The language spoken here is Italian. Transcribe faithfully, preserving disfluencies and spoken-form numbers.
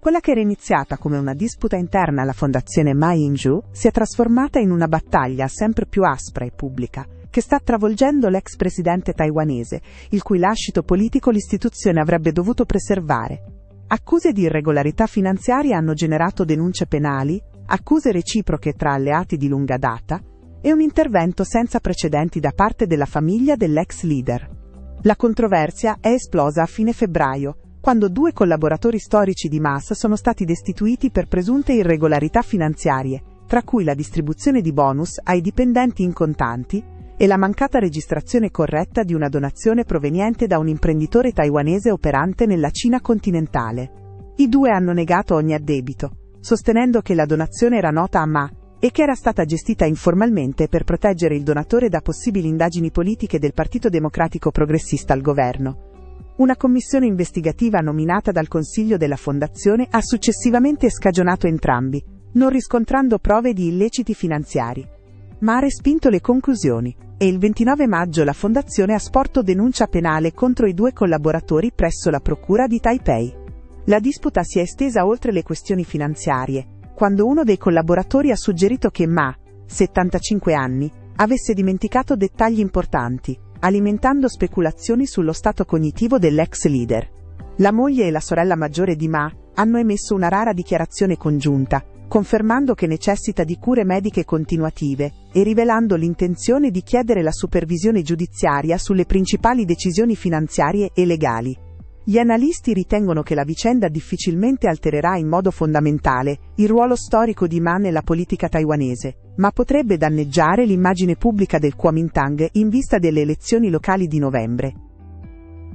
Quella che era iniziata come una disputa interna alla fondazione Ma Ying-jeou si è trasformata in una battaglia sempre più aspra e pubblica, che sta travolgendo l'ex presidente taiwanese, il cui lascito politico l'istituzione avrebbe dovuto preservare. Accuse di irregolarità finanziarie hanno generato denunce penali, accuse reciproche tra alleati di lunga data e un intervento senza precedenti da parte della famiglia dell'ex leader. La controversia è esplosa a fine febbraio, quando due collaboratori storici di Ma sono stati destituiti per presunte irregolarità finanziarie, tra cui la distribuzione di bonus ai dipendenti in contanti e la mancata registrazione corretta di una donazione proveniente da un imprenditore taiwanese operante nella Cina continentale. I due hanno negato ogni addebito, sostenendo che la donazione era nota a Ma e che era stata gestita informalmente per proteggere il donatore da possibili indagini politiche del Partito Democratico Progressista al governo. Una commissione investigativa nominata dal Consiglio della Fondazione ha successivamente scagionato entrambi, non riscontrando prove di illeciti finanziari. Ma ha respinto le conclusioni, e il ventinove maggio la Fondazione ha sporto denuncia penale contro i due collaboratori presso la Procura di Taipei. La disputa si è estesa oltre le questioni finanziarie, quando uno dei collaboratori ha suggerito che Ma, settantacinque anni, avesse dimenticato dettagli importanti, alimentando speculazioni sullo stato cognitivo dell'ex leader. La moglie e la sorella maggiore di Ma hanno emesso una rara dichiarazione congiunta, confermando che necessita di cure mediche continuative e rivelando l'intenzione di chiedere la supervisione giudiziaria sulle principali decisioni finanziarie e legali. Gli analisti ritengono che la vicenda difficilmente altererà in modo fondamentale il ruolo storico di Ma nella politica taiwanese, ma potrebbe danneggiare l'immagine pubblica del Kuomintang in vista delle elezioni locali di novembre.